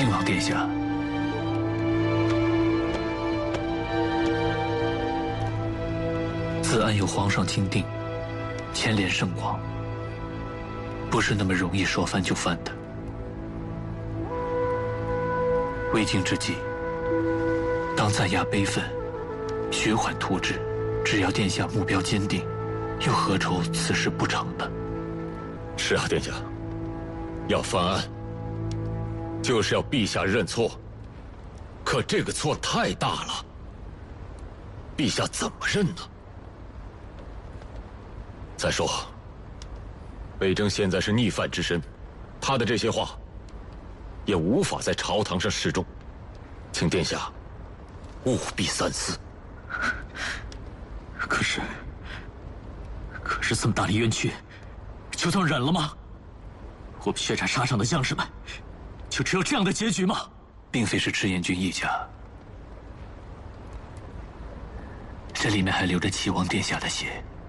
靖王殿下，自安有皇上钦定，牵连圣王，不是那么容易说翻就翻的。为京之计，当暂压悲愤，学缓图治。只要殿下目标坚定，又何愁此事不成呢？ 是啊，殿下，要翻案，就是要陛下认错。可这个错太大了，陛下怎么认呢？再说，魏征现在是逆犯之身，他的这些话也无法在朝堂上示众，请殿下务必三思。 可是这么大的冤屈，就这么忍了吗？我们血战沙场的将士们，就只有这样的结局吗？ 并非是赤焰军一家，这里面还流着齐王殿下的血。